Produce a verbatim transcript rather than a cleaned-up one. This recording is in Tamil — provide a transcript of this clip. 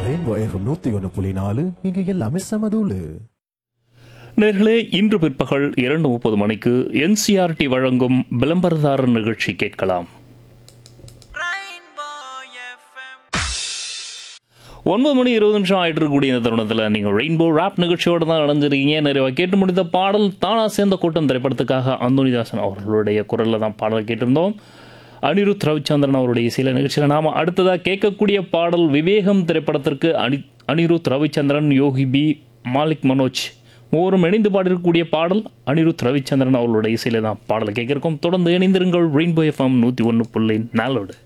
ரெயின்போ எஃப்எம் நூத்தி ஒன்று புள்ளி நாலு இங்க எல்லாமே சமதூளு. நேர்களே, இன்று பிற்பகல் இரண்டு முப்பது மணிக்கு என்சிஆர்டி வழங்கும் விளம்பரதாரர் நிகழ்ச்சி கேட்கலாம். ஒன்பது மணி இருபது நிமிஷம் ஆயிட்டு இருக்கக்கூடிய இந்த தருணத்தில் நீங்கள் ரெயின்போ ராப் நிகழ்ச்சியோடு தான் நடந்துருக்கீங்க. நிறைய கேட்டு முடித்த பாடல் தானா சேர்ந்த கூட்டம் திரைப்படத்துக்காக அந்தோனிதாசன் அவர்களுடைய குரலில் தான் பாடல் கேட்டிருந்தோம். அனிருத் ரவிச்சந்திரன் அவருடைய சில நிகழ்ச்சியில் நாம் அடுத்ததாக கேட்கக்கூடிய பாடல் விவேகம் திரைப்படத்திற்கு அனி அனிருத் ரவிச்சந்திரன், யோகி பி, மாலிக் மனோஜ் மூவரும் இணைந்து பாடிருக்கக்கூடிய பாடல். அனிருத் ரவிச்சந்திரன் அவர்களுடைய இசையில தான் பாடலை கேட்கிருக்கோம். தொடர்ந்து இணைந்திருங்கள் ரெயின்போ எஃப்எம் நூற்றி ஒன்று புள்ளி நாலோடு.